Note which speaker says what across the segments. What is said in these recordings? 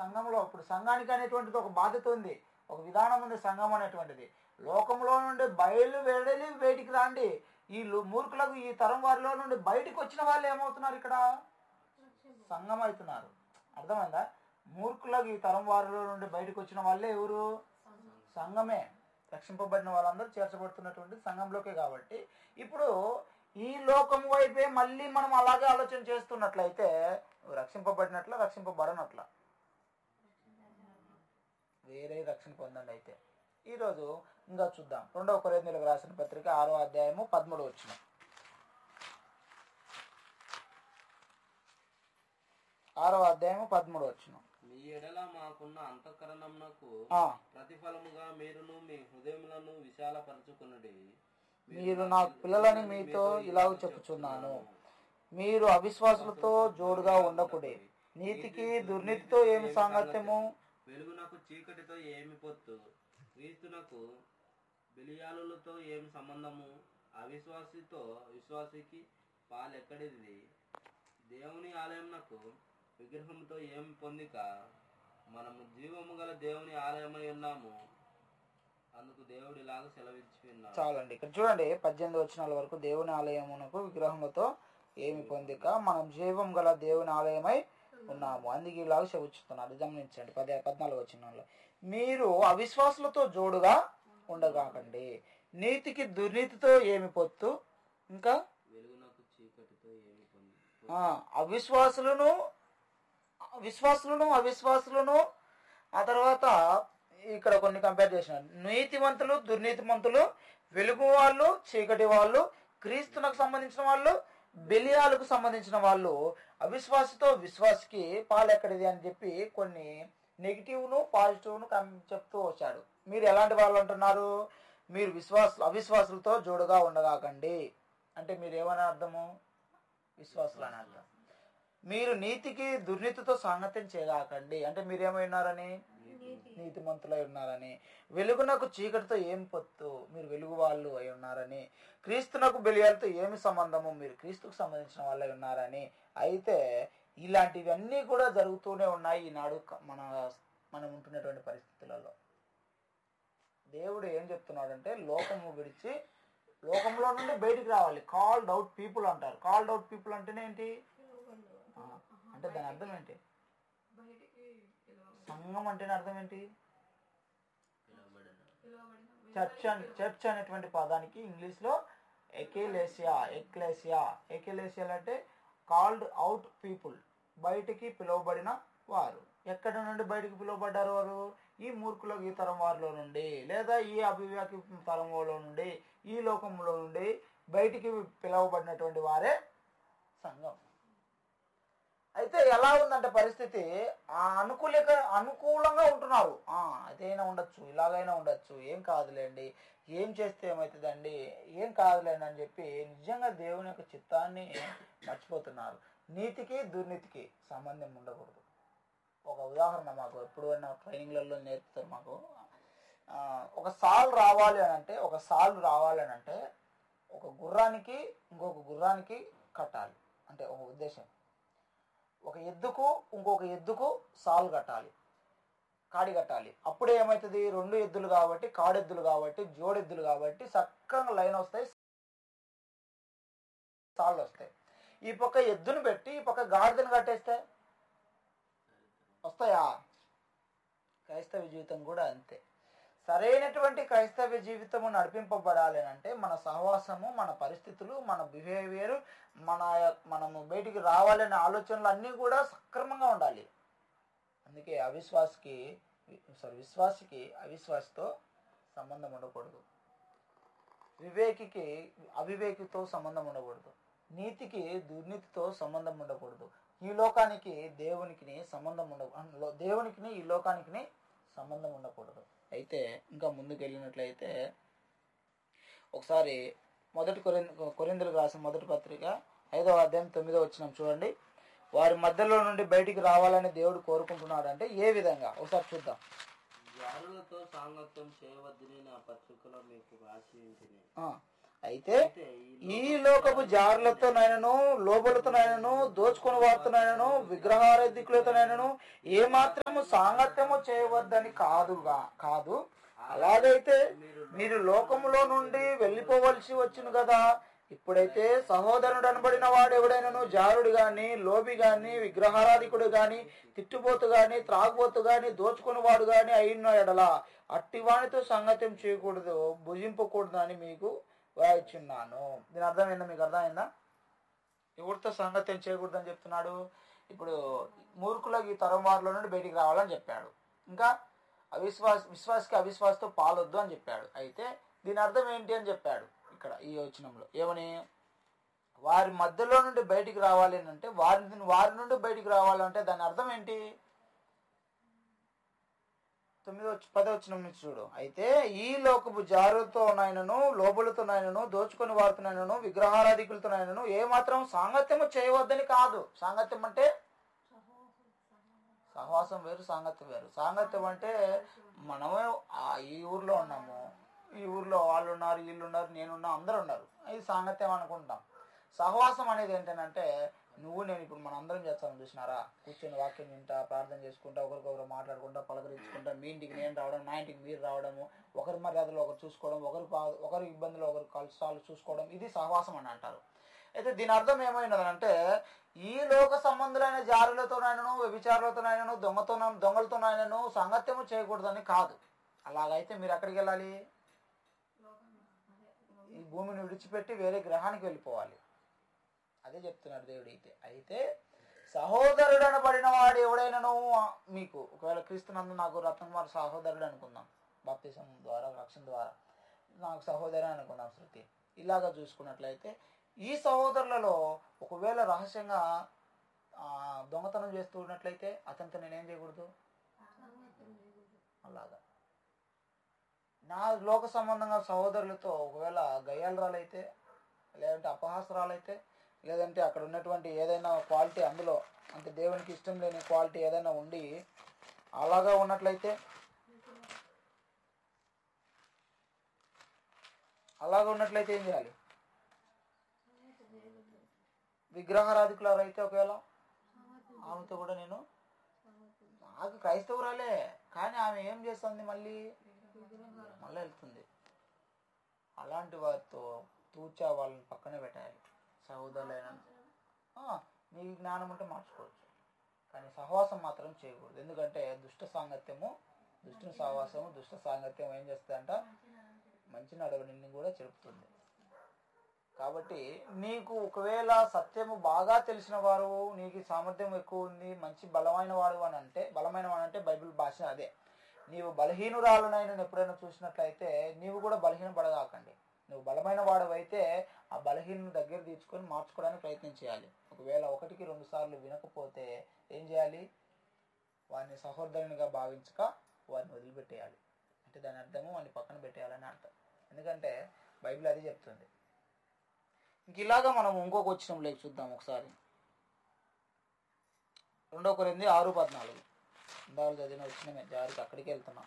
Speaker 1: సంఘంలో. ఇప్పుడు సంఘానికి అనేటువంటిది ఒక బాధ్యత ఉంది, ఒక విధానం ఉంది సంఘం అనేటువంటిది. లోకంలో నుండి వెళ్ళి బయటికి రాండి. ఈ మూర్ఖులకు, ఈ తరం వారిలో నుండి బయటికి వచ్చిన వాళ్ళు ఏమవుతున్నారు? ఇక్కడ సంఘం అవుతున్నారు. అర్థమైందా? మూర్ఖులకు, ఈ తరం వారిలో నుండి బయటకు వచ్చిన వాళ్ళే ఎవరు? సంఘమే. రక్షింపబడిన వాళ్ళందరూ చేర్చబడుతున్నటువంటి సంఘంలోకే. కాబట్టి ఇప్పుడు ఈ లోకం వైపే మళ్ళీ మనం అలాగే ఆలోచన చేస్తున్నట్లయితే రక్షింపబడినట్ల, రక్షింపబడనట్ల? వేరే రక్షణ పొందండి. అయితే ఈరోజు ఇంకా చూద్దాం. 2 కొరింథీయులకు రాసిన పత్రిక 6వ అధ్యాయము 13వ వచనం. 6వ అధ్యాయము 13వ వచనం.
Speaker 2: మీ ఎడల మాకున్న అంతఃకరణమునకు ప్రతిఫలముగా మీరును మీ హృదయములను విశాలపరచుకొనుడి.
Speaker 1: మీరు నా పిల్లలని మీతో ఇలాగ చెప్పుచున్నాను, మీరు అవిశ్వాసులతో జోడుగా ఉండకుడి. నీతికి దుర్నీతితో ఏమి సాంగత్యము?
Speaker 2: వెలుగునకు చీకటితో ఏమి పొత్తు? క్రీస్తునకు బిలియాలులతో ఏమి సంబంధము? అవిశ్వాసితో విశ్వాసికి పాలెక్కడిది? దేవుని ఆలయమునకు విగ్రహంతో ఏమి పొందిక? మనము జీవము గల దేవుని ఆలయమై ఉన్నాము, అందుకు దేవుడు ఇలాగ సెలవిచ్చి ఉన్నాడు.
Speaker 1: చాలండి. ఇక్కడ చూడండి 18 వచనాల వరకు. దేవుని ఆలయమునకు విగ్రహములతో ఏమి పొందిక, మనం జీవం గల దేవుని ఆలయమై ఉన్నాము, అందుకే ఇలాగ చెబుతున్నారు. గమనించండి 14వ వచనంలో, మీరు అవిశ్వాసులతో జోడుగా ఉండగాకండి. నీతికి దుర్నీతితో ఏమి పొత్తు? ఇంకా
Speaker 2: వెలుగునకు చీకటితో ఏమి పొంది?
Speaker 1: అవిశ్వాసులను ఆ తర్వాత ఇక్కడ కొన్ని కంపేర్ చేసినారు. నీతిమంతులు, దుర్నీతిమంతులు, వెలుగు వాళ్ళు, చీకటి వాళ్ళు, క్రీస్తునకు సంబంధించిన వాళ్ళు, బెలియాలకు సంబంధించిన వాళ్ళు. అవిశ్వాసతో విశ్వాసికి పాలెక్కడిది అని చెప్పి కొన్ని నెగిటివ్ను పాజిటివ్ను చెప్తూ వచ్చాడు. మీరు ఎలాంటి వాళ్ళు అంటున్నారు? మీరు అవిశ్వాసులతో జోడుగా ఉండగాకండి అంటే మీరు ఏమని అర్థము? విశ్వాసులు అని అర్థం. మీరు నీతికి దుర్నీతితో సాంగత్యం చేయగాకండి అంటే మీరేమై ఉన్నారని? నీతిమంతులై ఉన్నారని. వెలుగునకు చీకటితో ఏం పొత్తు? మీరు వెలుగు వాళ్ళు అయి ఉన్నారని. క్రీస్తునకు బెలియాలతో ఏమి సంబంధము? మీరు క్రీస్తుకు సంబంధించిన వాళ్ళై ఉన్నారని. అయితే ఇలాంటివన్నీ కూడా జరుగుతూనే ఉన్నాయి ఈనాడు మనం ఉంటున్నటువంటి పరిస్థితులలో. దేవుడు ఏం చెప్తున్నాడంటే లోకము విడిచి లోకంలో నుండి బయటికి రావాలి. కాల్డ్ అవుట్ పీపుల్ అంటారు. కాల్డ్ అవుట్ పీపుల్ అంటేనే ఏంటి అంటే దాని అర్థం ఏంటి? సంఘం అంటేనే అర్థం ఏంటి? చర్చ్ అనేటువంటి పదానికి ఇంగ్లీష్ లో ఎక్లేసియా అంటే కాల్డ్ అవుట్ పీపుల్, బయటికి పిలువబడిన వారు. ఎక్కడి నుండి బయటికి పిలువబడ్డారు వారు? ఈ మూర్ఖులకు, ఈ తరం వారిలో నుండి, లేదా ఈ అవివేకి తరంలో నుండి, ఈ లోకంలో నుండి బయటికి పిలువబడినటువంటి వారే సంఘం. అయితే ఎలా ఉందంటే పరిస్థితి, అనుకూలంగా ఉంటున్నారు. అదైనా ఉండొచ్చు, ఇలాగైనా ఉండొచ్చు, ఏం కాదులేండి, ఏం చేస్తే ఏమవుతుందండి, ఏం కాదులేండి అని చెప్పి నిజంగా దేవుని యొక్క చిత్తాన్ని మర్చిపోతున్నారు. నీతికి దుర్నీతికి సంబంధం ఉండకూడదు. ఒక ఉదాహరణ మాకు ఎప్పుడైనా ట్రైనింగ్లలో నేర్పుతారు మాకు. ఒక సాల్ రావాలి అని అంటే ఒక గుర్రానికి ఇంకొక గుర్రానికి కట్టాలి అంటే ఒక ఉద్దేశం. ఒక ఎద్దుకు ఇంకొక ఎద్దుకు సాల్ కట్టాలి, కాడి కట్టాలి. అప్పుడే ఏమవుతుంది? 2 ఎద్దులు కాబట్టి, కాడెద్దులు కాబట్టి, జోడెద్దులు కాబట్టి చక్కగా లైన్ వస్తాయి, సాళ్ళు వస్తాయి. ఈ పక్క ఎద్దును పెట్టి ఈ పక్క గాడిదను కట్టేస్తే వస్తాయా? క్రైస్తవ జీవితం కూడా అంతే. సరైనటువంటి క్రైస్తవ జీవితము నడిపింపబడాలి అంటే మన సహవాసము, మన పరిస్థితులు, మన బిహేవియర్, మనము బయటికి రావాలనే ఆలోచనలు అన్నీ కూడా సక్రమంగా ఉండాలి. అందుకే విశ్వాసికి అవిశ్వాసితో సంబంధం ఉండకూడదు, వివేకికి అవివేకితో సంబంధం ఉండకూడదు, నీతికి దుర్నీతితో సంబంధం ఉండకూడదు, ఈ లోకానికి దేవునికి సంబంధం దేవునికి ఈ లోకానికి సంబంధం ఉండకూడదు. అయితే ఇంకా ముందుకు వెళ్ళినట్లయితే ఒకసారి కొరింథీయులకు రాసిన మొదటి పత్రిక 5వ అధ్యాయం 9వ వచనం చూడండి. వారి మధ్యలో నుండి బయటికి రావాలని దేవుడు కోరుకుంటున్నాడు అంటే ఏ విధంగా ఒకసారి చూద్దాం.
Speaker 2: జారులతో సాంగత్యం చేయవద్దని నా పత్రికలో మీకు రాసి ఉంటిని.
Speaker 1: అయితే ఈ లోకపు జారులతోనైనను లోబులతోనైనను దోచుకొని వాడుతున్నాయనను విగ్రహారాధికులతోనైనను ఏ మాత్రము సాంగత్యము చేయవద్దని కాదు. అలాగైతే మీరు లోకములో నుండి వెళ్ళిపోవలసి వచ్చును కదా. ఇప్పుడైతే సహోదరుడు అనబడిన వాడు ఎవడైనాను జారుడు గాని, లోబి గాని, విగ్రహారాధికుడు గాని, తిట్టుబోతు గాని, త్రాగుబోతు గాని, దోచుకుని వాడు గాని అయిన ఎడల అట్టివానితో సంగత్యం చేయకూడదు, భుజింపకూడదు అని మీకు వ్రాయిచున్నాను. దీని అర్థమైందా? మీకు అర్థమైందా? ఎవరితో సంగత్యం చేయకూడదు అని చెప్తున్నాడు? ఇప్పుడు మూర్ఖులకు ఈ తరం వారిలో నుండి బయటికి రావాలని చెప్పాడు. ఇంకా విశ్వాసకి అవిశ్వాసతో పాలొద్దు అని చెప్పాడు. అయితే దీని అర్థం ఏంటి అని చెప్పాడు ఇక్కడ ఈ వచనంలో. ఏమని? వారి మధ్యలో నుండి బయటికి రావాలి అని అంటే వారి నుండి బయటికి రావాలంటే దాని అర్థం ఏంటి? 10వ వచనం నుంచి చూడు. అయితే ఈ లోకపు జారులతోనైనను లోబులతోనైనను దోచుకొని వాడుతున్నాయనను విగ్రహారాధికులతోనైనను ఏ మాత్రం సాంగత్యము చేయవద్దని కాదు. సాంగత్యం అంటే సహవాసం వేరు, సాంగత్యం వేరు. సాంగత్యం అంటే మనమే ఈ ఊర్లో ఉన్నాము, ఈ ఊర్లో వాళ్ళు ఉన్నారు, వీళ్ళు ఉన్నారు, నేనున్నా, అందరు ఉన్నారు, ఇది సాంగత్యం అనుకుంటాం. సహవాసం అనేది ఏంటంటే నేను ఇప్పుడు మన అందరం చేస్తాం చూసినారా, కూర్చొని వాక్యం వింటా, ప్రార్థన చేసుకుంటా, ఒకరికొకరు మాట్లాడుకుంటా, పలకరించుకుంటా, మీ ఇంటికి నేను రావడం, నా ఇంటికి మీరు రావడము, ఒకరి మర్యాదలో ఒకరు చూసుకోవడం, ఒకరి ఇబ్బందులు ఒకరు కష్టాలు చూసుకోవడం, ఇది సహవాసం అని అంటారు. అయితే దీని అర్థం ఏమైనదంటే ఈ లోక సంబంధులైన జారులతోనైనను వ్యభిచారులతోనైనను దొంగలతోనైనను సాంగత్యము చేయకూడదని కాదు. అలాగైతే మీరు ఎక్కడికి వెళ్ళాలి? ఈ భూమిని విడిచిపెట్టి వేరే గ్రహానికి వెళ్ళిపోవాలి. అదే చెప్తున్నాడు దేవుడు. అయితే సహోదరుడు అనబడిన వాడు ఎవడైనాను మీకు, ఒకవేళ క్రీస్తునందు నాకు రత్నకుమార్ సహోదరుడు అనుకుందాం, బాప్తిసం ద్వారా రక్షణ ద్వారా నాకు సహోదరు అనుకుందాం శృతి. ఇలాగా చూసుకున్నట్లయితే ఈ సహోదరులలో ఒకవేళ రహస్యంగా దొంగతనం చేస్తూ ఉన్నట్లయితే అతనితో నేనేం చేయకూడదు? అలాగా నా లోక సంబంధంగా సహోదరులతో ఒకవేళ గయ్యాలరాలైతే, లేదంటే అపహాసరాలైతే, లేదంటే అక్కడ ఉన్నటువంటి ఏదైనా క్వాలిటీ అందులో అంటే దేవునికి ఇష్టం లేని క్వాలిటీ ఏదైనా ఉండి అలాగా ఉన్నట్లయితే ఏం చేయాలి? విగ్రహారాధికులు అయితే ఒకవేళ ఆమెతో కూడా నేను, నాకు క్రైస్తవురాలే కానీ ఆమె ఏం చేస్తుంది, మళ్ళీ వెళ్తుంది. అలాంటి వారితో తూచా వాళ్ళని పక్కనే పెట్టాలి. సహోదరులైన మీ జ్ఞానం ఉంటే మార్చుకోవచ్చు, కానీ సహవాసం మాత్రం చేయకూడదు. ఎందుకంటే దుష్ట సహవాసము దుష్ట సాంగత్యం ఏం చేస్తుందంట? మంచి నడవడిని కూడా చెరుపుతుంది. కాబట్టి నీకు ఒకవేళ సత్యము బాగా తెలిసిన వారు, నీకు సామర్థ్యం ఎక్కువ ఉంది, మంచి బలమైన వాడు అంటే బైబిల్ భాష అదే. నీవు బలహీనురాలనైనా ఎప్పుడైనా చూసినట్లయితే నీవు కూడా బలహీనపడగాకండి. నువ్వు బలమైన వాడు అయితే ఆ బలహీనను దగ్గర తీర్చుకొని మార్చుకోవడానికి ప్రయత్నం చేయాలి. ఒకవేళ 1-2 సార్లు వినకపోతే ఏం చేయాలి? వారిని సహోదరునిగా భావించక వారిని వదిలిపెట్టేయాలి. అంటే దాని అర్థము వాడిని పక్కన పెట్టేయాలని అర్థం. ఎందుకంటే బైబిల్ అది చెప్తుంది. ఇంక ఇలాగా మనం ఇంకొక వచనంలోకి చూద్దాం ఒకసారి. 2 కొరింథీ 6:14 ఇందాక చదివిన వచ్చినమే, జారికి అక్కడికి వెళ్తున్నాం.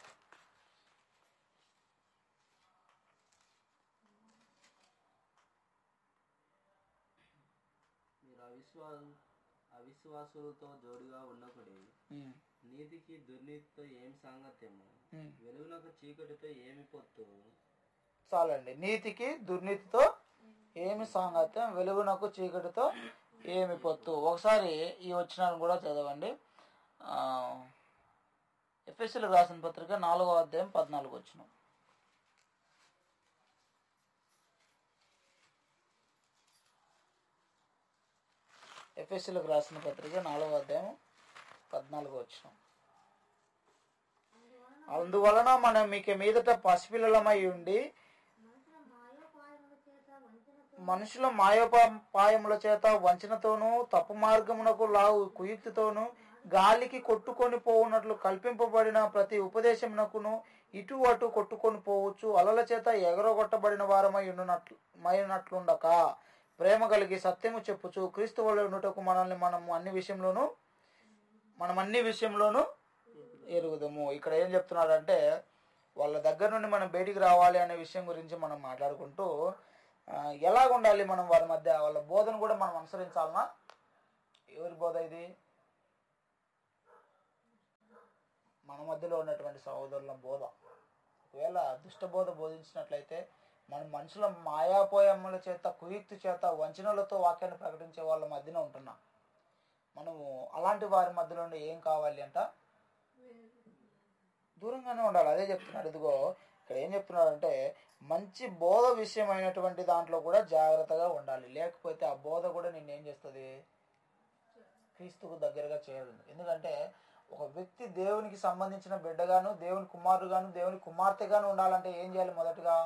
Speaker 2: మీరు అవిశ్వాసులతో జోడుగా ఉండకూడదు. నీతికి దుర్నీతితో ఏమి సాంగత్యము, వెలుగునకు చీకటితో ఏమి పొత్తు.
Speaker 1: చాలండి. నీతికి దుర్నీతితో ఏమి సాంగత్యం, వెలుగునకు చీకటితో ఏమి పొత్తు. ఒకసారి ఈ వచనాన్ని కూడా చదవండి. ఎఫెసీయులకు రాసిన పత్రిక 4వ అధ్యాయం 14వ వచనం. ఎఫెసీయులకు రాసిన పత్రిక 4వ అధ్యాయం 14వ వచనం. అందువలన మనం మీకు మీదట పసిపిల్లలమై ఉండి మనుషుల మాయోపాయముల చేత వంచనతోనూ తప్పు మార్గమునకు లావు కుయుక్తితోనూ గాలికి కొట్టుకొని పోవునట్లు కల్పింపబడిన ప్రతి ఉపదేశమునకును ఇటు అటు కొట్టుకొని పోవచ్చు, అలల చేత ఎగరగొట్టబడిన వారమై ఉన్నట్లుండక ప్రేమ కలిగి సత్యము చెప్పుచు క్రీస్తు వలె ఉండుటకు మనం అన్ని విషయంలోనూ ఎరుగుదము. ఇక్కడ ఏం చెప్తున్నాడంటే వాళ్ళ దగ్గర నుండి మనం బయటికి రావాలి అనే విషయం గురించి మనం మాట్లాడుకుంటూ ఎలాగ ఉండాలి మనం వారి మధ్య, వాళ్ళ బోధను కూడా మనం అనుసరించాలనా? ఎవరి బోధ ఇది? మన మధ్యలో ఉన్నటువంటి సహోదరుల బోధ. ఒకవేళ దుష్టబోధ బోధించినట్లయితే మనం మనుషుల మాయాపోయముల చేత, కుయుక్తి చేత, వంచనలతో వాక్యాన్ని ప్రకటించే వాళ్ళ మధ్యన ఉంటున్నాం. మనము అలాంటి వారి మధ్యలో ఏం కావాలి అంట? దూరంగానే ఉండాలి. అదే చెప్తున్నాడు. ఇదిగో ఇక్కడ ఏం చెప్తున్నాడు అంటే మంచి బోధ విషయమైనటువంటి దాంట్లో కూడా జాగ్రత్తగా ఉండాలి. లేకపోతే ఆ బోధ కూడా నిన్నేం చేస్తుంది? క్రీస్తుకు దగ్గరగా చేయదు. ఎందుకంటే ఒక వ్యక్తి దేవునికి సంబంధించిన బిడ్డగాను, దేవుని కుమారుడుగాను, దేవుని కుమార్తెగాను ఉండాలంటే ఏం చేయాలి? మొదటగా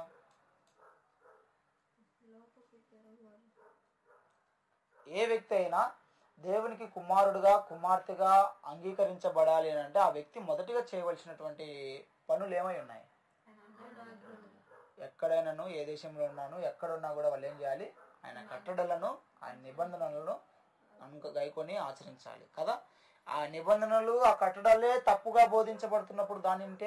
Speaker 1: ఏ వ్యక్తి అయినా దేవునికి కుమారుడుగా, కుమార్తెగా అంగీకరించబడాలి అని అంటే ఆ వ్యక్తి మొదటిగా చేయవలసినటువంటి పనులు ఏమై ఉన్నాయి? ఎక్కడైనాను, ఏ దేశంలో ఉన్నాను, ఎక్కడున్నా కూడా వాళ్ళు ఏం చేయాలి? ఆయన కట్టడలను, ఆయన నిబంధనలను గైకొని ఆచరించాలి కదా. ఆ నిబంధనలు, ఆ కట్టడాలే తప్పుగా బోధించబడుతున్నప్పుడు దాని ఉంటే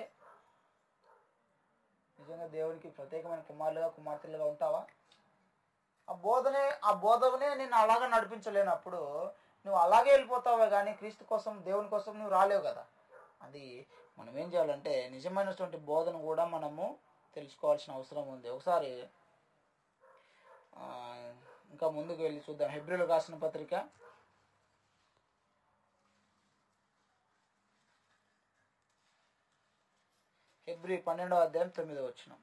Speaker 1: నిజంగా దేవునికి ప్రత్యేకమైన కుమారులుగా, కుమార్తెలుగా ఉంటావా? ఆ బోధనే నేను అలాగా నడిపించలేనప్పుడు నువ్వు అలాగే వెళ్ళిపోతావే కానీ క్రీస్తు కోసం, దేవుని కోసం నువ్వు రాలేవు కదా. అది మనం ఏం చేయాలంటే నిజమైనటువంటి బోధన కూడా మనము తెలుసుకోవాల్సిన అవసరం ఉంది. ఒకసారి ఇంకా ముందుకు వెళ్ళి చూద్దాం. హెబ్రీయులకు రాసిన పత్రిక 12వ అధ్యాయం 9వ వచనం.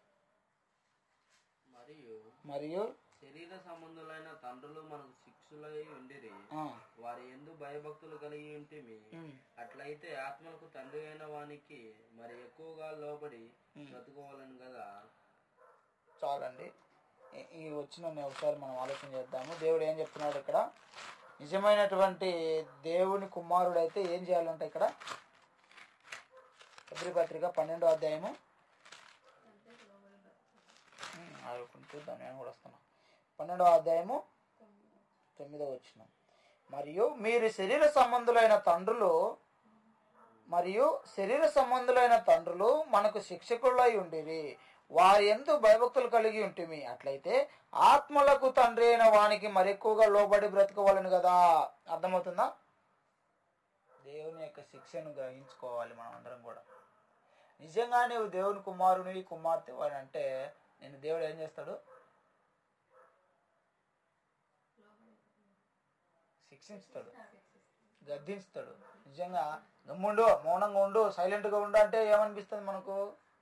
Speaker 1: మరియు
Speaker 2: శరీర సంబంధులైన తండ్రులు మనకు శిక్షులై ఉండిరి, వారి యందు భయభక్తులు కలిగి ఉంటిమి. అట్లయితే ఆత్మలకు తండ్రి అయిన వానికి మరి ఎక్కువగా లోబడి బ్రతుకోవాలని కదా.
Speaker 1: చాలండి, ఈ వచ్చిన ఒకసారి మనం ఆలోచన చేద్దాము. దేవుడు ఏం చెప్తున్నాడు ఇక్కడ? నిజమైనటువంటి దేవుని కుమారుడు అయితే ఏం చేయాలంటే ఇక్కడ హెబ్రీ పత్రిక 12వ అధ్యాయము చూద్దాం, నేను కూడా వస్తున్నా. 12వ అధ్యాయము 9వ వచనం. మరియు మీరు శరీర సంబంధులైన తండ్రులు మనకు శిక్షకులై ఉండిరి, వారి యందు భయభక్తులు కలిగి ఉంటిమి. అట్లయితే ఆత్మలకు తండ్రి అయిన వానికి మరెక్కువగా లోబడి బ్రతుకోవాలని కదా. అర్థమవుతుందా? దేవుని యొక్క శిక్షను గ్రహించుకోవాలి మనం అందరం కూడా. నిజంగా నువ్వు దేవుని కుమారుని, కుమార్తె అని అంటే నేను దేవుడు ఏం చేస్తాడు? శిక్షిస్తాడు, గద్దిస్తాడు. నిజంగా గమ్ముండు, మౌనంగా ఉండు, సైలెంట్గా ఉండు అంటే ఏమనిపిస్తుంది మనకు?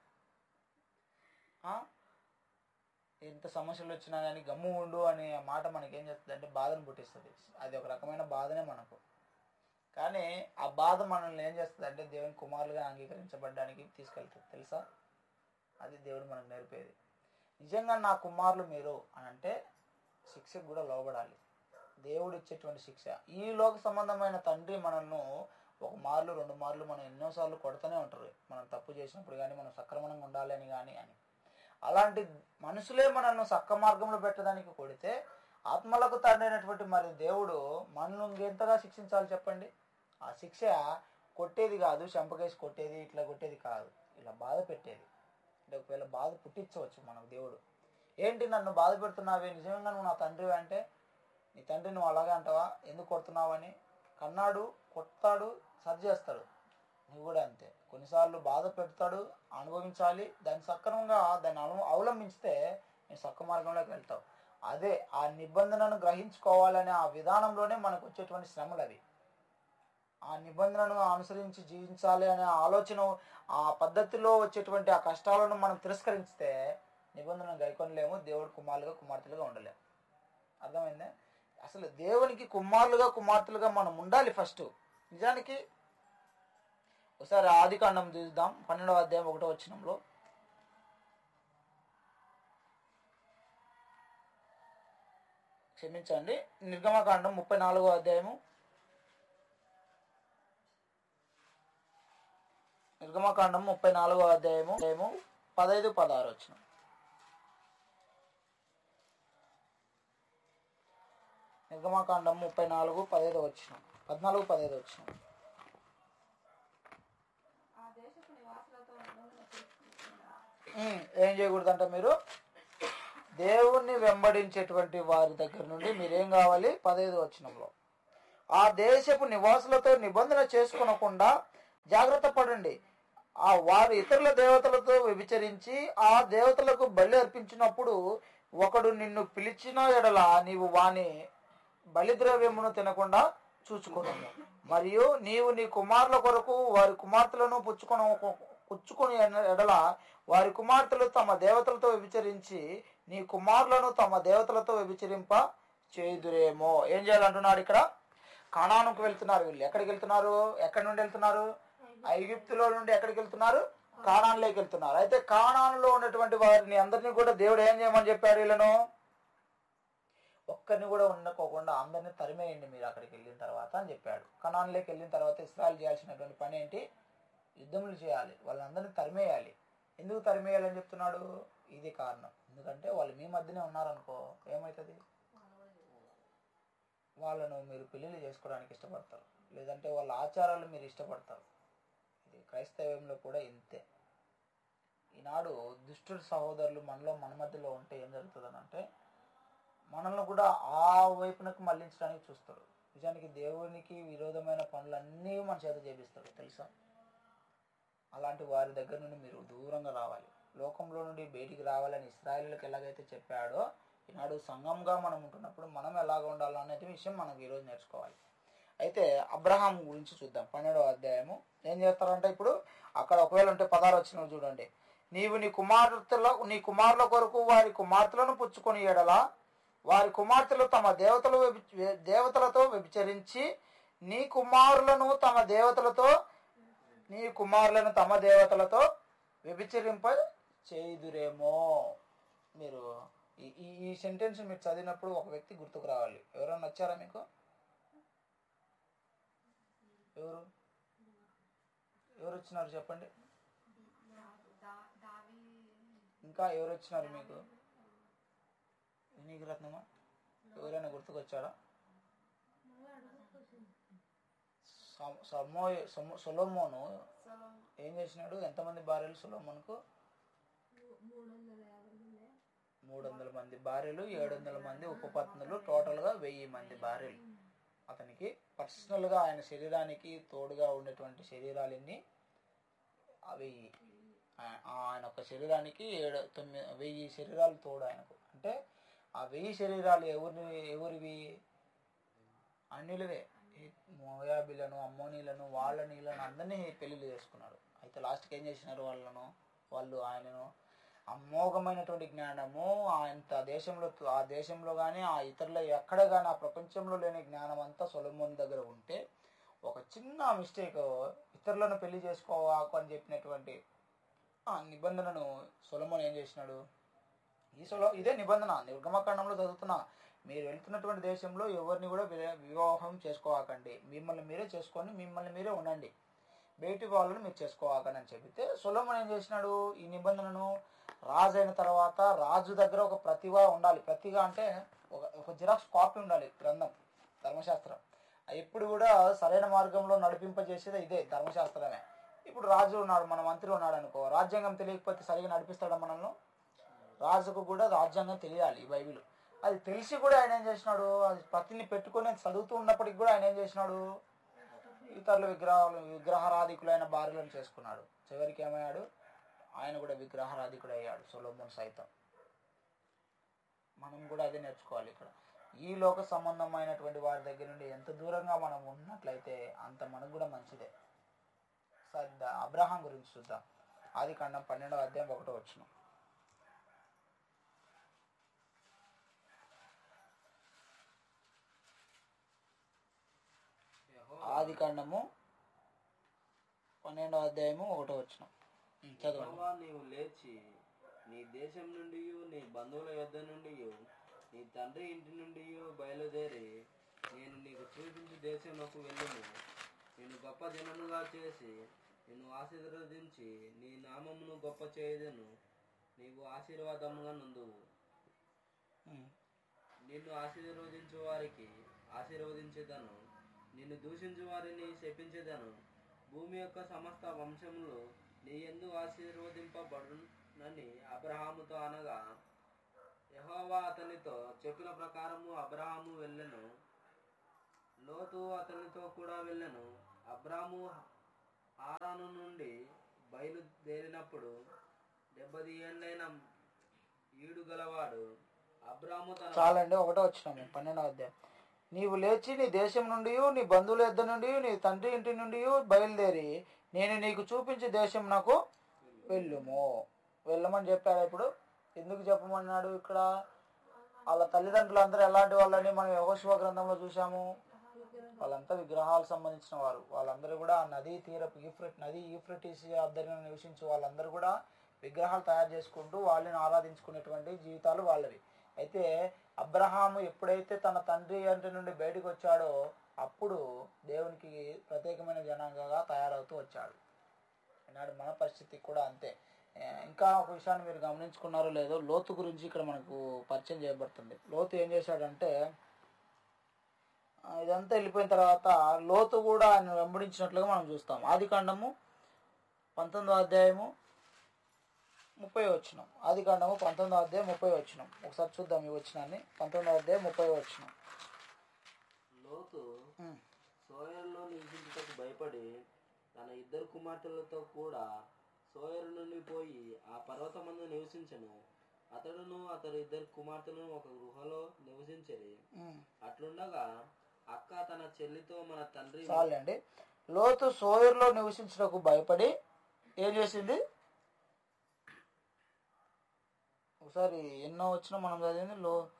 Speaker 1: ఎంత సమస్యలు వచ్చినా కానీ గమ్ము ఉండు అనే మాట మనకేం చేస్తుంది అంటే బాధను పుట్టిస్తుంది. అది ఒక రకమైన బాధనే మనకు. కానీ ఆ బాధ మనల్ని ఏం చేస్తుంది అంటే దేవుని కుమారులుగా అంగీకరించబడడానికి తీసుకెళ్తుంది. తెలుసా? అది దేవుడు మనకు నేర్పేది. నిజంగా నా కుమారులు మీరు అని అంటే శిక్షకు కూడా లోబడాలి. దేవుడు ఇచ్చేటువంటి శిక్ష. ఈ లోక సంబంధమైన తండ్రి మనల్ని ఒక మార్లు, 2 మార్లు మనం ఎన్నోసార్లు కొడుతూనే ఉంటారు. మనం తప్పు చేసినప్పుడు కానీ, మనం సక్రమంగా ఉండాలి అని కానీ అని. అలాంటి మనుషులే మనల్ని సక్క మార్గంలో పెట్టడానికి కొడితే ఆత్మలకు తండ్రి అయినటువంటి మరి దేవుడు మనల్ని ఇంకెంతగా శిక్షించాలి చెప్పండి? ఆ శిక్ష కొట్టేది కాదు, చెంపకేసి కొట్టేది, ఇట్లా కొట్టేది కాదు, ఇలా బాధ పెట్టేది. అంటే ఒకవేళ బాధ పుట్టించవచ్చు మనకు దేవుడు. ఏంటి నన్ను బాధ పెడుతున్నావే, నిజంగా నువ్వు నా తండ్రివి అంటే నీ తండ్రి నువ్వు అలాగే అంటావా? ఎందుకు కొడుతున్నావు అని. కన్నాడు, కొడతాడు, సరి చేస్తాడు. నువ్వు కూడా అంతే. కొన్నిసార్లు బాధ పెడతాడు, అనుభవించాలి. దాన్ని సక్రమంగా దాన్ని అవలంబించితే నేను సక్క మార్గంలోకి వెళ్తావు. అదే ఆ నిబంధనను గ్రహించుకోవాలనే ఆ విధానంలోనే మనకు వచ్చేటువంటి శ్రమలు అవి. ఆ నిబంధనను అనుసరించి జీవించాలి అనే ఆలోచన, ఆ పద్ధతిలో వచ్చేటువంటి ఆ కష్టాలను మనం తిరస్కరిస్తే నిబంధనను గైకొనలేము, దేవుడు కుమారులుగా, కుమార్తెలుగా ఉండలేము. అర్థమైందే? అసలు దేవునికి కుమారులుగా, కుమార్తెలుగా మనం ఉండాలి ఫస్ట్. నిజానికి ఒకసారి ఆదికాండం చూద్దాం. 12వ అధ్యాయం 1వ వచనంలో క్షమించండి, నిర్గమకాండం 34వ అధ్యాయము, నిర్గమకాండం 34వ అధ్యాయము 15, 16 వచనం. నిర్గమకాండం 34, 15 వచనం, 14, 15 వచనం. ఏం చేయకూడదంట మీరు దేవుణ్ణి వెంబడించేటువంటి వారి దగ్గర నుండి మీరేం కావాలి 15వ వచనంలో ఆ దేశపు నివాసులతో నిబంధన చేసుకొనకుండా జాగ్రత్త పడండి. ఆ వారు ఇతరుల దేవతలతో వ్యభిచరించి ఆ దేవతలకు బలి అర్పించినప్పుడు ఒకడు నిన్ను పిలిచిన ఎడల నీవు వాని బలిద్రవ్యమును తినకుండా చూచుకోను. మరియు నీవు నీ కుమారుల కొరకు వారి కుమార్తెలను పుచ్చుకొని ఎడల వారి కుమార్తెలు తమ దేవతలతో వ్యభిచరించి నీ కుమారులను తమ దేవతలతో వ్యభిచరింప చేయుదురేమో. ఏం చేయాలంటున్నాడు ఇక్కడ? కానానుకు వెళ్తున్నారు వీళ్ళు. ఎక్కడికి వెళ్తున్నారు? ఎక్కడి నుండి వెళ్తున్నారు? ఐగుప్తులో నుండి ఎక్కడికి వెళ్తున్నారు? కానాన్లోకి వెళ్తున్నారు. అయితే కానానులో ఉన్నటువంటి వారిని అందరినీ కూడా దేవుడు ఏం చేయమని చెప్పాడు? వీళ్ళను ఒక్కరిని కూడా ఉండకోకుండా అందరినీ తరిమేయండి మీరు అక్కడికి వెళ్ళిన తర్వాత అని చెప్పాడు. కనాన్లోకి వెళ్ళిన తర్వాత ఇశ్రాయేలు చేయాల్సినటువంటి పని ఏంటి? యుద్ధములు చేయాలి, వాళ్ళందరినీ తరిమేయాలి. ఎందుకు తరిమేయాలని చెప్తున్నాడు? ఇది కారణం. ఎందుకంటే వాళ్ళు మీ మధ్యనే ఉన్నారనుకో ఏమవుతుంది? వాళ్ళను మీరు పెళ్ళిళ్ళు చేసుకోవడానికి ఇష్టపడతారు, లేదంటే వాళ్ళ ఆచారాలు మీరు ఇష్టపడతారు. ఇది క్రైస్తవ్యంలో కూడా ఇంతే. ఈనాడు దుష్టుల సహోదరులు మన మధ్యలో ఉంటే ఏం జరుగుతుంది అంటే మనల్ని కూడా ఆ వైపునకు మళ్లించడానికి చూస్తారు. నిజానికి దేవునికి విరోధమైన పనులన్నీ మన చేత చేపిస్తారు, తెలుసా? అలాంటి వారి దగ్గర నుండి మీరు దూరంగా రావాలి. లోకంలో నుండి బయటికి రావాలని ఇశ్రాయేలులకు ఎలాగైతే చెప్పాడో ఈనాడు సంఘంగా మనం ఉంటున్నప్పుడు మనం ఎలాగ ఉండాలో అనే విషయం మనకు ఈరోజు నేర్చుకోవాలి. అయితే అబ్రహాం గురించి చూద్దాం. 12వ అధ్యాయము. ఏం చేస్తారంటే ఇప్పుడు అక్కడ ఒకవేళ ఉంటే 16 వచనం చూడండి. నీవు నీ కుమారుల కొరకు వారి కుమార్తెలను పుచ్చుకొని ఎడల వారి కుమార్తెలు తమ దేవతలతో వ్యభిచరించి నీ కుమారులను తమ దేవతలతో వ్యభిచరింప చేయుదురేమో. మీరు ఈ సెంటెన్స్ మీరు చదివినప్పుడు ఒక వ్యక్తి గుర్తుకు రావాలి. ఎవరైనా వచ్చారా మీకు? ఎవరు వచ్చినారు చెప్పండి? ఇంకా ఎవరు వచ్చినారు మీకు? నీకు రత్నమా ఎవరైనా గుర్తుకొచ్చారా? సొలొమోను ఏం చేసినాడు? ఎంతమంది భార్యలు సొలొమోనుకు? 300 మంది భార్యలు, 700 మంది ఉపపత్నులు, టోటల్గా 1000 మంది భార్యలు. అతనికి పర్సనల్గా ఆయన శరీరానికి తోడుగా ఉండేటువంటి శరీరాలన్నీ 1000. ఆయన ఒక శరీరానికి 1000 శరీరాలు తోడు ఆయనకు. అంటే ఆ 1000 శరీరాలు ఎవరివి? అన్యులవే. మోయాబీలను, అమ్మోనీలను, వీళ్ళను అందరినీ పెళ్లిళ్ళు చేసుకున్నాడు. అయితే లాస్ట్కి ఏం చేసినారు? వాళ్ళు ఆయనను అమోఘమైనటువంటి జ్ఞానము ఆ దేశంలో కానీ ఆ ఇతరుల ఎక్కడ కానీ ఆ ప్రపంచంలో లేని జ్ఞానం అంతా సొలొమోను దగ్గర ఉంటే ఒక చిన్న మిస్టేక్, ఇతరులను పెళ్లి చేసుకోవాకు అని చెప్పినటువంటి ఆ నిబంధనను సొలొమోను ఏం చేసినాడు? ఇదే నిబంధన నిర్గమకాండంలో చదువుతున్నా. మీరు వెళ్తున్నటువంటి దేశంలో ఎవరిని కూడా వివాహం చేసుకోవాకండి, మిమ్మల్ని మీరే చేసుకొని మిమ్మల్ని మీరే ఉండండి, బయటి వాళ్ళని మీరు చేసుకోవాకండి అని చెబితే సొలొమోను ఏం చేసినాడు? ఈ నిబంధనను రాజు అయిన తర్వాత రాజు దగ్గర ఒక ప్రతిభ ఉండాలి. ప్రతిభ అంటే ఒక జిరాక్స్ కాపీ ఉండాలి. గ్రంథం, ధర్మశాస్త్రం ఎప్పుడు కూడా సరైన మార్గంలో నడిపింపజేసేది ఇదే ధర్మశాస్త్రమే. ఇప్పుడు రాజు ఉన్నాడు, మన మంత్రి ఉన్నాడు అనుకో, రాజ్యాంగం తెలియకపోతే సరిగా నడిపిస్తాడా మనల్ని? రాజుకు కూడా రాజ్యాంగం తెలియాలి, ఈ బైబిల్. అది తెలిసి కూడా ఆయన ఏం చేసినాడు? అది ప్రతిని పెట్టుకొని చదువుతూ ఉన్నప్పటికి కూడా ఆయన ఏం చేసినాడు? ఇతరుల విగ్రహారాధికులైన భార్యలను చేసుకున్నాడు. చివరికి ఏమయ్యాడు? ఆయన కూడా విగ్రహారాధికుడు అయ్యాడు, సొలొమోను సైతం. మనం కూడా అదే నేర్చుకోవాలి. ఇక్కడ ఈ లోక సంబంధమైనటువంటి వారి దగ్గర నుండి ఎంత దూరంగా మనం ఉన్నట్లయితే అంత మనకు కూడా మంచిదే. అబ్రహాం గురించి చూద్దాం. ఆదికాండం 12వ అధ్యాయం 1వ వచనం. ఆదికాండము 12వ అధ్యాయము 1వ వచనం చదవండి.
Speaker 2: నీవు లేచి నీ దేశం నుండి నీ బంధువుల యొద్ద నుండి నీ తండ్రి ఇంటి నుండి బయలుదేరి నేను నీకు చూపించు దేశంలోకి వెళ్ళుము. నేను గొప్ప జనముగా చేసి నిన్ను ఆశీర్వదించి నీ నామమును గొప్ప చేయదను. నీవు ఆశీర్వాదముగా నుందువు. నిన్ను ఆశీర్వదించు వారికి ఆశీర్వదించేదను, నిన్ను దూషించు వారిని శపించేదను. భూమి యొక్క సమస్త వంశములు నీ యందు నని అబ్రహాముతో అనగా, యెహోవా అతనితో చెప్పిన ప్రకారము అబ్రహాము వెళ్ళెను, లోతు అతనితో కూడా వెళ్ళెను. అబ్రాము హారాను నుండి బయలుదేరినప్పుడు 70 ఏండ్లైన ఈడు గలవాడు. అబ్రాము తన
Speaker 1: చాలండి, 1వ వచనం 12వ అధ్యాయం. నీవు లేచి నీ దేశం నుండి నీ బంధువుల యొద్ద నుండి నీ తండ్రి ఇంటి నుండి బయలుదేరి నేను నీకు చూపించే దేశం నాకు వెళ్ళుము. వెళ్ళమని చెప్పాడు. ఇప్పుడు ఎందుకు చెప్పమన్నాడు? ఇక్కడ వాళ్ళ తల్లిదండ్రులు అందరూ ఎలాంటి వాళ్ళని మనం యెహోషువ గ్రంథంలో చూసాము. వాళ్ళంతా విగ్రహాలకు సంబంధించిన వారు. వాళ్ళందరూ కూడా నదీ తీరపు యూఫ్రటీస్ ఆధ్వర్యంలో నివసించే వాళ్ళందరూ కూడా విగ్రహాలు తయారు చేసుకుంటూ వాళ్ళని ఆరాధించుకునేటువంటి జీవితాలు వాళ్ళవి. అయితే అబ్రహాము ఎప్పుడైతే తన తండ్రి ఇంటి నుండి బయటకు వచ్చాడో అప్పుడు దేవునికి ప్రత్యేకమైన జనాంగంగా తయారవుతూ వచ్చాడు. ఈనాడు మన పరిస్థితి కూడా అంతే. ఇంకా ఒక విషయాన్ని మీరు గమనించుకున్నారో లేదో, లోతు గురించి ఇక్కడ మనకు పరిచయం చేయబడుతుంది. లోతు ఏం చేశాడంటే, ఇదంతా వెళ్ళిపోయిన తర్వాత లోతు కూడా ఆయన వెంబడించినట్లుగా మనం చూస్తాం. ఆదికాండము 19వ అధ్యాయము 30వ వచనం. ఆదికాండము 19వ అధ్యాయం 30వ వచనం. ఒకసారి చూద్దాం ఈ వచనాన్ని. 19వ అధ్యాయం 30వ వచనం.
Speaker 2: లోతు సోయరులో నివసించుటకు భయపడి తన 2 కుమార్తెలతో కూడా సోయరు నుండి పోయి ఆ పర్వతమందు నివసించెను. అతడును అతడు 2 కుమార్తెలను ఒక గృహలో నివసించరి. అట్లుండగా అక్క తన చెల్లితో మన తండ్రి.
Speaker 1: చాలండి. లోతు సోయరులో నివసించుటకు భయపడి ఏం చేసింది? ఒకసారి ఎన్నో వచ్చిన మనం చదివింది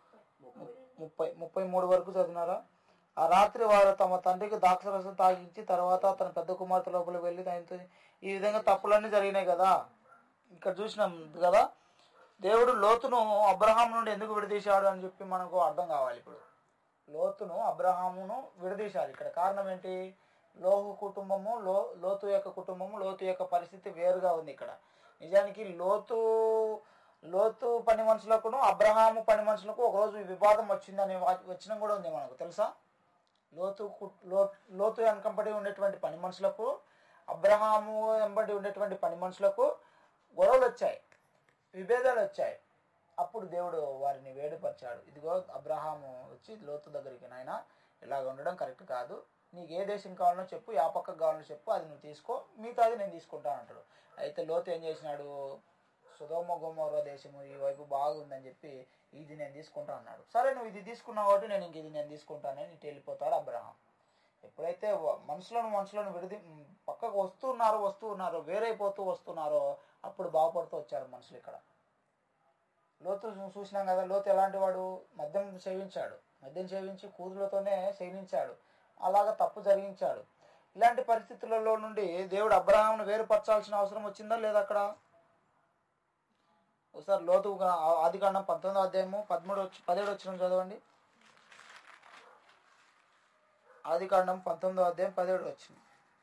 Speaker 1: 33 వరకు చదివినారా? ఆ రాత్రి వారు తమ తండ్రికి ద్రాక్షరసం తాగించి తర్వాత తన పెద్ద కుమార్తె లోపలికి వెళ్ళి దానితో ఈ విధంగా తప్పులన్నీ జరిగినాయి కదా. ఇక్కడ చూసినాం కదా, దేవుడు లోతును అబ్రహాం నుండి ఎందుకు విడదీశాడు అని చెప్పి మనకు అర్థం కావాలి. ఇప్పుడు లోతును అబ్రహామును విడదీశారు. ఇక్కడ కారణం ఏంటి? లోతు యొక్క కుటుంబము, లోతు యొక్క పరిస్థితి వేరుగా ఉంది. ఇక్కడ నిజానికి లోతు పని మనుషులకును అబ్రహాము పని మనుషులకు ఒకరోజు వివాదం వచ్చిందనే వచనం కూడా ఉంది మనకు తెలుసా. లోతు వెనకంబడి ఉండేటువంటి పని మనుషులకు, అబ్రహాము వెంబడి ఉండేటువంటి పని మనుషులకు గొడవలు వచ్చాయి, విభేదాలు వచ్చాయి. అప్పుడు దేవుడు వారిని వేడుపరిచాడు. ఇదిగో అబ్రహాము వచ్చి లోతు దగ్గరికి, నాయన ఇలాగ ఉండడం కరెక్ట్ కాదు, నీకు ఏ దేశం కావాలనో చెప్పు, యా పక్కకు కావాలనో చెప్పు, అది నువ్వు తీసుకో, మిగతాది నేను తీసుకుంటాను అంటాడు. అయితే లోతు ఏం చేసినాడు? సొదొమ గొమొర్రా దేశము ఈ వైపు బాగుందని చెప్పి ఇది నేను తీసుకుంటాను అన్నాడు. సరే నువ్వు ఇది తీసుకున్నావు కాబట్టి నేను ఇది నేను తీసుకుంటానని ఇటు వెళ్ళిపోతాడు అబ్రహాం. ఎప్పుడైతే మనుషులను పక్కకు వస్తున్నారు వేరైపోతూ వస్తున్నారో అప్పుడు బాగుపడుతూ వచ్చారు మనుషులు. ఇక్కడ లోతు చూసినాం కదా, లోతు ఎలాంటి వాడు? మద్యం సేవించి కూతురులతోనే సేవించాడు, అలాగా తప్పు జరిగించాడు. ఇలాంటి పరిస్థితులలో నుండి దేవుడు అబ్రహాంను వేరుపరచాల్సిన అవసరం వచ్చిందా లేదా? అక్కడ ఒకసారి లోతు ఆదికాండం 19వ అధ్యాయము 17 వచనం చదవండి. ఆదికాండం 19వ అధ్యాయం 17 వచనం.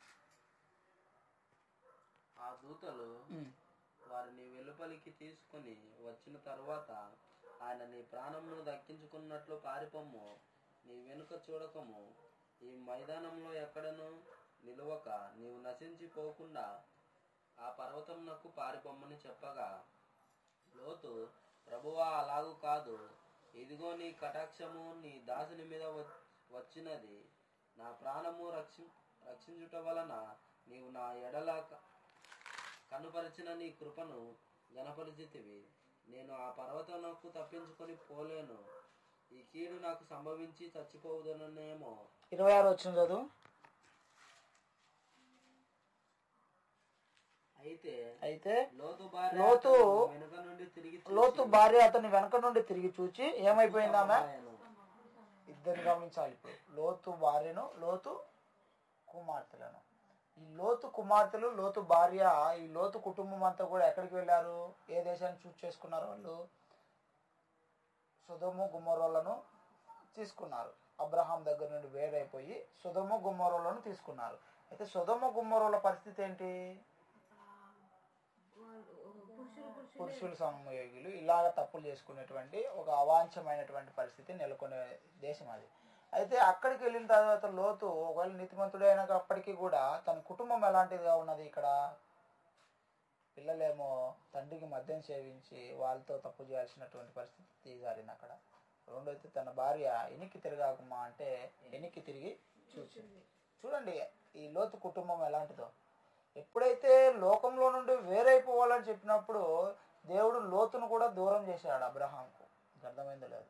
Speaker 2: ఆ దూతలు వారిని వెలుపలికి తీసుకుని వచ్చిన తరువాత ఆయన, నీ ప్రాణమును దక్కించుకున్నట్లు పారిపోము, నీ వెనుక చూడకము, ఈ మైదానంలో ఎక్కడను నిలువక నీవు నశించిపోకుండా ఆ పర్వతమునకు పారిపోమ్మని చెప్పగా, లోతు, ప్రభువా అలాగూ కాదు, ఇదిగో నీ కటాక్షము నీ దాసుని మీద వచ్చినది, నా ప్రాణము రక్షించుట వలన నీవు నా ఎడల కనుపరిచిన నీ కృపను గణపరిచితివి. నేను ఆ పర్వతమునకు తప్పించుకొని పోలేను, ఈ కీడు నాకు సంభవించి చచ్చిపోవుదనేమో.
Speaker 1: 26 వచనం చదువు. అయితే లోతు భార్య అతని వెనక నుండి తిరిగి చూచి ఏమైపోయింది? ఆమె ఇద్దరిని గమనించాలి. ఇప్పుడు లోతు భార్యను, లోతు కుమార్తెలను. ఈ లోతు కుమార్తెలు, లోతు భార్య, ఈ లోతు కుటుంబం అంతా కూడా ఎక్కడికి వెళ్ళారు? ఏ దేశాన్ని చూస్ చేసుకున్నారు? వాళ్ళు సొదొమ గొమొర్రాలను తీసుకున్నారు. అబ్రహాం దగ్గర నుండి వేరైపోయి సొదొమ గొమొర్రాలను తీసుకున్నారు. అయితే సొదొమ గొమొర్రాల పరిస్థితి ఏంటి? పురుషులు సంయోగులు ఇలాగ తప్పులు చేసుకునేటువంటి ఒక అవాంఛమైనటువంటి పరిస్థితి నెలకొనే దేశం అది. అయితే అక్కడికి వెళ్ళిన తర్వాత లోతు ఒకవేళ నీతిమంతుడు అయినప్పటికీ కూడా తన కుటుంబం ఎలాంటిదిగా ఉన్నది? ఇక్కడ పిల్లలేమో తండ్రికి మద్యం సేవించి వాళ్ళతో తప్పు చేయాల్సినటువంటి పరిస్థితి జారింది అక్కడ. రెండోది తన భార్య ఎనికి తిరగాకమ్మా అంటే ఎనికి తిరిగి చూసింది. చూడండి ఈ లోతు కుటుంబం ఎలాంటిదో. ఎప్పుడైతే లోకంలో నుండి వేరైపోవాలని చెప్పినప్పుడు దేవుడు లోతును కూడా దూరం చేశాడు అబ్రహాంకు. అర్థమైందో లేదు.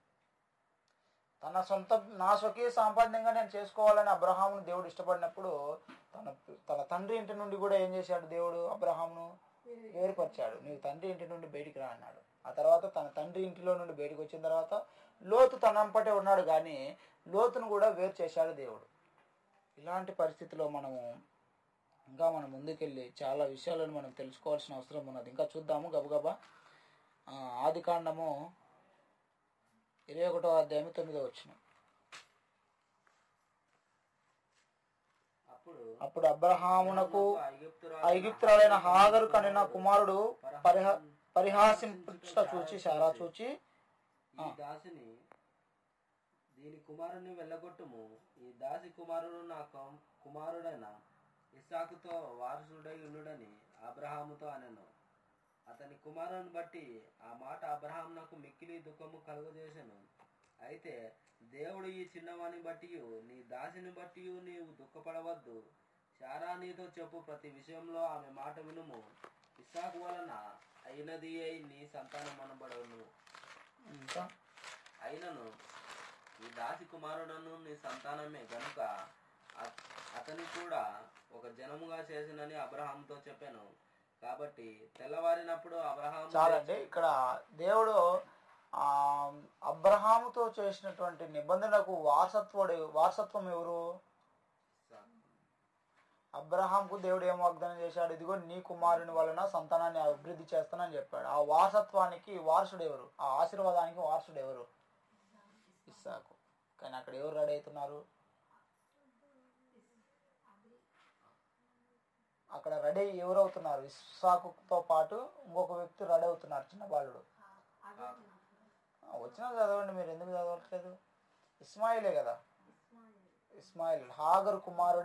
Speaker 1: నా స్వకీయ సాంపాద్యంగా నేను చేసుకోవాలని అబ్రహామును దేవుడు ఇష్టపడినప్పుడు తన తండ్రి ఇంటి నుండి కూడా ఏం చేశాడు దేవుడు? అబ్రహామును వేరుపరిచాడు. నీవు తండ్రి ఇంటి నుండి బయటికి రా అన్నాడు. ఆ తర్వాత తన తండ్రి ఇంటిలో నుండి బయటకు వచ్చిన తర్వాత లోతు తనంపటే ఉన్నాడు, కానీ లోతును కూడా వేరు చేశాడు దేవుడు. ఇలాంటి పరిస్థితిలో మనం ముందుకెళ్ళి చాలా విషయాలను మనం తెలుసుకోవాల్సిన అవసరం ఉన్నది. ఇంకా చూద్దాము గబగబా. ఆదికాండము 21వ అధ్యాయం 9వ వచనం. అప్పుడు అబ్రహామునకు ఐగుప్తురాలైన హాగరు కనిన కుమారుడు పరిహాసించుట చూచి సారా చూచి,
Speaker 2: ఈ దాసిని దీని కుమారుని వెళ్ళగొట్టుము, ఈ దాసి కుమారుడు నా కుమారుడైన ఇస్సాకుతో వారసుడై ఉండుడని అబ్రహాముతో అనెను. అతని కుమారుని బట్టి ఆ మాట అబ్రహామునకు మిక్కిలి దుఃఖము కలుగజేసెను. అయితే దేవుడు ఈ చిన్నవాని బట్టి నీ దాసిని బట్టి నీవు దుఃఖపడవద్దు. శారా నీతో చెప్పు ప్రతి విషయంలో ఆమె మాట వినుము. ఇస్సాకు వలన అయినది అయి నీ సంతానం అనబడను. అయినను ఈ దాసి కుమారుడను నీ సంతానమే గనుక అతని కూడా ఒక జనముగా చేసినని అబ్రహాముతో చెప్పాను. కాబట్టి తెల్లవారినప్పుడు అబ్రహాము.
Speaker 1: చాలండి, ఇక్కడ దేవుడు అబ్రహాముతో చేసినటువంటి నిబంధనకు వారసత్వం ఎవరు? అబ్రహాంకు దేవుడు ఏం వాగ్దానం చేశాడు? ఇదిగో నీ కుమారుని వలన సంతానాన్ని అభివృద్ధి చేస్తానని చెప్పాడు. ఆ వారసత్వానికి వారసుడు ఎవరు? ఆ ఆశీర్వాదానికి వారసుడు ఎవరు? ఇస్సాకు. కానీ అక్కడ ఎవరు రెడీ అవుతున్నారు? అక్కడ రెడీ ఎవరు అవుతున్నారు? ఇస్సాకుతో పాటు ఇంకొక వ్యక్తి రెడీ అవుతున్నారు, చిన్న బాలుడు. వచ్చినా చదవండి, మీరు ఎందుకు చదవట్లేదు? ఇస్మాయిలే కదా. ఇస్మాయిల్ హాగరు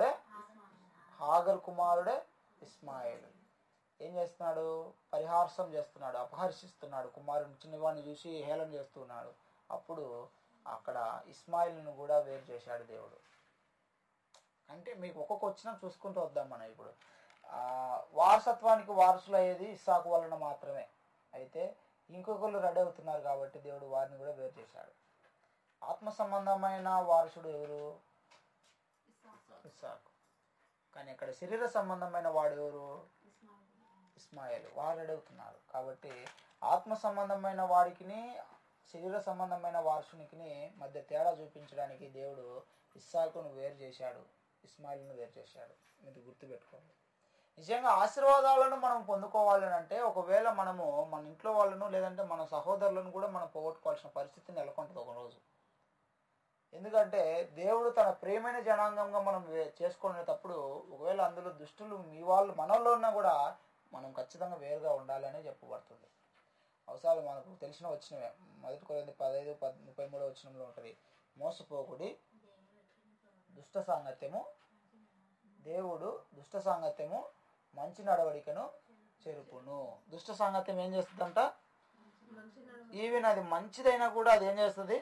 Speaker 1: కుమారుడే ఇస్మాయిల్. ఏం చేస్తున్నాడు? పరిహాసం చేస్తున్నాడు, అపహర్షిస్తున్నాడు. కుమారుని చిన్నవాడిని చూసి హేళన చేస్తున్నాడు. అప్పుడు అక్కడ ఇస్మాయిల్ను కూడా వేరు చేశాడు దేవుడు. అంటే మీకు ఒక్కొక్క వచ్చినా చూసుకుంటూ వద్దాం మనం. ఇప్పుడు వారసత్వానికి వారసులు అయ్యేది ఇస్సాకు వలన మాత్రమే. అయితే ఇంకొకరు రెడీ అవుతున్నారు కాబట్టి దేవుడు వారిని కూడా వేరు చేశాడు. ఆత్మ సంబంధమైన వారసుడు ఎవరు? ఇస్సాకు. కానీ అక్కడ శరీర సంబంధమైన వాడు ఎవరు? ఇస్మాయిల్. వారు రెడీ అవుతున్నారు కాబట్టి ఆత్మ సంబంధమైన వాడికి శరీర సంబంధమైన వారసునికి మధ్య తేడా చూపించడానికి దేవుడు ఇస్సాకును వేరు చేశాడు, ఇస్మాయిల్ను వేరు చేశాడు. మీరు గుర్తుపెట్టుకోండి. నిజంగా ఆశీర్వాదాలను మనం పొందుకోవాలని అంటే ఒకవేళ మనము మన ఇంట్లో వాళ్ళను లేదంటే మన సహోదరులను కూడా మనం పోగొట్టుకోవాల్సిన పరిస్థితి నెలకొంటుంది ఒకరోజు. ఎందుకంటే దేవుడు తన ప్రేమైన జనాంగంగా మనం చేసుకునేటప్పుడు ఒకవేళ అందులో దుష్టులు మీ వాళ్ళు మనల్లో ఉన్నా కూడా మనం ఖచ్చితంగా వేరుగా ఉండాలని చెప్పబడుతుంది. అవసరాలు మనకు వచ్చినవే. 1 కొరింథీ 15:33 వచనంలో ఉంటుంది. మోసపోకుడి, దుష్ట సాంగత్యము దేవుడు దుష్ట సాంగత్యము మంచి నడవడికను చెరుపును. దుష్ట సాంగత్యం ఏం చేస్తుందంట? ఈవెన్ అది మంచిదైనా కూడా అది ఏం చేస్తుంది?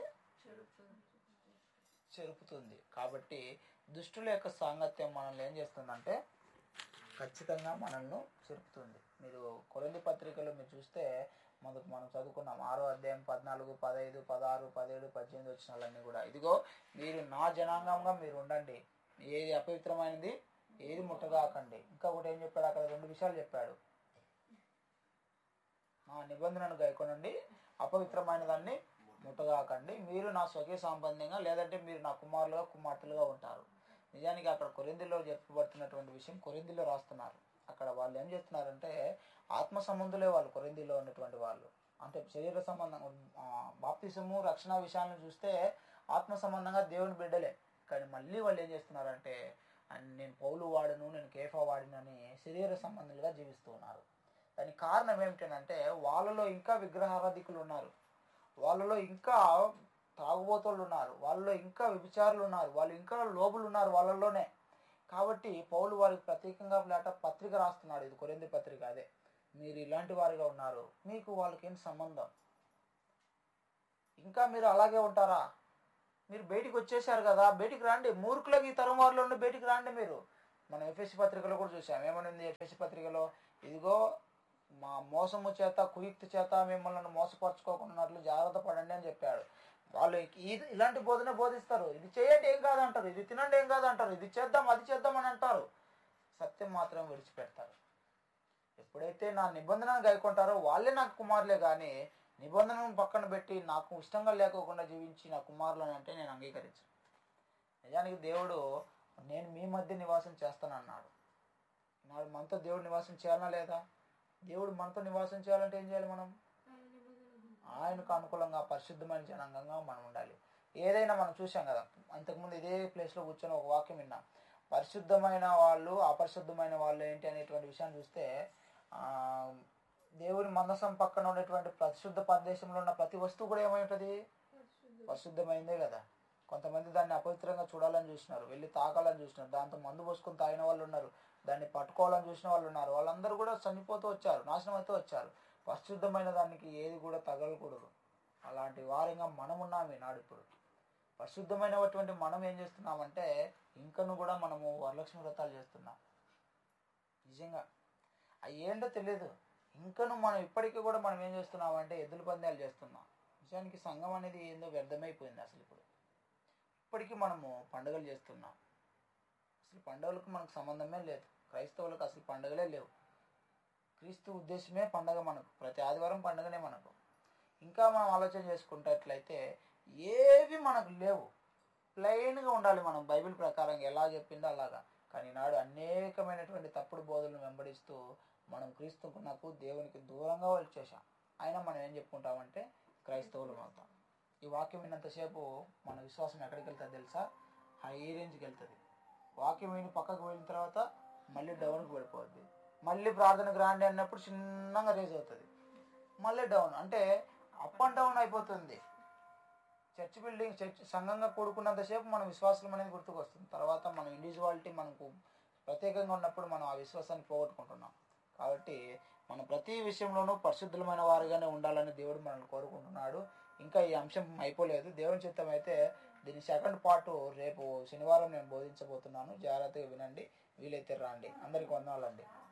Speaker 1: చెరుపుతుంది. కాబట్టి దుష్టుల యొక్క సాంగత్యం మనల్ని ఏం చేస్తుందంటే ఖచ్చితంగా మనల్ని చెరుపుతుంది. మీరు కొరింథీ పత్రికలో మీరు చూస్తే మనం చదువుకున్నాం 6వ అధ్యాయం 14, 15, 16, 17, 18 వచనాలన్నీ కూడా. ఇదిగో మీరు నా జనాంగంగా మీరు ఉండండి, ఏది అపవిత్రమైనది ఏది ముట్టగాకండి. ఇంకా ఒకటి ఏం చెప్పాడు? అక్కడ 2 విషయాలు చెప్పాడు. నా నిబంధనను గైకొనండి, అపవిత్రమైన దాన్ని ముట్టగాకండి. మీరు నా స్వకీయ సంబంధంగా లేదంటే మీరు నా కుమారులుగా కుమార్తెలుగా ఉంటారు. నిజానికి అక్కడ కొరింథీలో చెప్పబడుతున్నటువంటి విషయం కొరింథీలో రాస్తున్నారు. అక్కడ వాళ్ళు ఏం చేస్తున్నారంటే ఆత్మ సంబంధులే వాళ్ళు, కొరింథీలో ఉన్నటువంటి వాళ్ళు. అంటే శరీర సంబంధం బాప్తిసము రక్షణ విషయాలను చూస్తే ఆత్మ సంబంధంగా దేవుని బిడ్డలే. కానీ మళ్ళీ వాళ్ళు ఏం చేస్తున్నారంటే నేను పౌలు వాడను, నేను కేఫా వాడినని శరీర సంబంధులుగా జీవిస్తూ ఉన్నారు. దానికి కారణం ఏమిటంటే వాళ్ళలో ఇంకా విగ్రహారాధికులు ఉన్నారు, వాళ్ళలో ఇంకా తాగుబోతులు ఉన్నారు, వాళ్ళలో ఇంకా వ్యభిచారులు ఉన్నారు, వాళ్ళు ఇంకా లోబులు ఉన్నారు వాళ్ళలోనే. కాబట్టి పౌలు వారికి ప్రత్యేకంగా పత్రిక రాస్తున్నాడు. ఇది కొరింథీ పత్రిక. అదే మీరు ఇలాంటి వారిగా ఉన్నారు, మీకు వాళ్ళకి ఏం సంబంధం? ఇంకా మీరు అలాగే ఉంటారా? మీరు బయటికి వచ్చేసారు కదా, బయటికి రండి. మూర్ఖులకు ఈ తరం వారిలో ఉండి బయటికి రండి. మీరు మనం ఎఫెసీ పత్రికలో కూడా చూసాం. ఏమనింది ఎఫెసీ పత్రికలో? ఇదిగో మా మోసము చేత కుయుక్తి చేత మిమ్మల్ని మోసపరచుకోకున్నట్లు జాగ్రత్త పడండి అని చెప్పాడు. వాళ్ళు ఇలాంటి బోధన బోధిస్తారు. ఇది చేయండి ఏం కాదంటారు, ఇది తినండి ఏం కాదంటారు, ఇది చేద్దాం అది చేద్దాం అని అంటారు. సత్యం మాత్రం విడిచిపెడతారు. ఎప్పుడైతే నా నిబంధనను గైకొంటారో వాళ్ళే నాకు కుమారులే, కానీ నిబంధనను పక్కన పెట్టి నాకు ఇష్టంగా లేకోకుండా జీవించి నా కుమారులను అంటే నేను అంగీకరించను. నిజానికి దేవుడు నేను మీ మధ్య నివాసం చేస్తానన్నాడు. నాడు మనతో దేవుడు నివాసం చేయాలనా లేదా? దేవుడు మనతో నివాసం చేయాలంటే ఏం చేయాలి? మనం ఆయనకు అనుకూలంగా పరిశుద్ధమైన జనాంగంగా మనం ఉండాలి. ఏదైనా మనం చూసాం కదా, అంతకుముందు ఇదే ప్లేస్లో కూర్చొని ఒక వాక్యం విన్నాం. పరిశుద్ధమైన వాళ్ళు అపరిశుద్ధమైన వాళ్ళు ఏంటి అనేటువంటి విషయాన్ని చూస్తే, దేవుని మందసం పక్కన ఉన్నటువంటి పరిశుద్ధ ప్రదేశంలో ఉన్న ప్రతి వస్తువు కూడా ఏమైంటుంది? పరిశుద్ధమైందే కదా. కొంతమంది దాన్ని అపవిత్రంగా చూడాలని చూసినారు, వెళ్ళి తాకాలని చూసినారు, దాంతో మందు పోసుకొని తాగిన వాళ్ళు ఉన్నారు, దాన్ని పట్టుకోవాలని చూసిన వాళ్ళు ఉన్నారు. వాళ్ళందరూ కూడా చనిపోతూ వచ్చారు, నాశనం అవుతూ వచ్చారు. పరిశుద్ధమైన దానికి ఏది కూడా తగలకూడదు. అలాంటి వారంగా మనం ఉన్నాం ఈనాడు. ఇప్పుడు పరిశుద్ధమైనటువంటి మనం ఏం చేస్తున్నామంటే ఇంకను కూడా మనము వరలక్ష్మి వ్రతాలు చేస్తున్నాం. నిజంగా అవి ఏంటో తెలియదు. ఇంకను మనం ఇప్పటికీ కూడా మనం ఏం చేస్తున్నామంటే ఎద్దుల పందాలు చేస్తున్నాం. నిజానికి సంఘం అనేది ఏందో వ్యర్థమైపోయింది. అసలు ఇప్పటికీ మనము పండుగలు చేస్తున్నాం. అసలు పండుగలకు మనకు సంబంధమే లేదు. క్రైస్తవులకు అసలు పండుగలే లేవు. క్రీస్తు ఉద్దేశమే పండగ. మనకు ప్రతి ఆదివారం పండుగనే మనకు. ఇంకా మనం ఆలోచన చేసుకుంటట్లయితే ఏవి మనకు లేవు. ప్లెయిన్గా ఉండాలి మనం, బైబిల్ ప్రకారం ఎలా చెప్పిందో అలాగా. కానీ నాడు అనేకమైనటువంటి తప్పుడు బోధనలు వెంబడిస్తూ మనం క్రీస్తుకున్నకు దేవునికి దూరంగా వచ్చేసాం. అయినా మనం ఏం చెప్పుకుంటామంటే క్రైస్తవులు అవుతాం. ఈ వాక్యం విన్నంతసేపు మన విశ్వాసం ఎక్కడికి వెళ్తుంది తెలుసా? హై రేంజ్కి వెళ్తుంది. వాక్యం విని పక్కకు వెళ్ళిన తర్వాత మళ్ళీ డౌన్కి పడిపోద్ది. మళ్ళీ ప్రార్థనకు రాండి అన్నప్పుడు చిన్నగా రేజ్ అవుతుంది, మళ్ళీ డౌన్. అంటే అప్ అండ్ డౌన్ అయిపోతుంది. చర్చ్ బిల్డింగ్, చర్చ్ సంఘంగా కూడుకున్నంతసేపు మన విశ్వాసం అనేది గుర్తుకొస్తుంది. తర్వాత మన ఇండివిజువాలిటీ మనకు ప్రత్యేకంగా ఉన్నప్పుడు మనం ఆ విశ్వాసాన్ని పోగొట్టుకుంటున్నాం. కాబట్టి మనం ప్రతి విషయంలోనూ పరిశుద్ధమైన వారిగానే ఉండాలని దేవుడు మనల్ని కోరుకుంటున్నాడు. ఇంకా ఈ అంశం అయిపోలేదు. దేవుని చిత్తం అయితే దీని సెకండ్ పార్ట్ రేపు శనివారం నేను బోధించబోతున్నాను. జాగ్రత్తగా వినండి, వీలైతే రండి. అందరికీ వందనాలండి.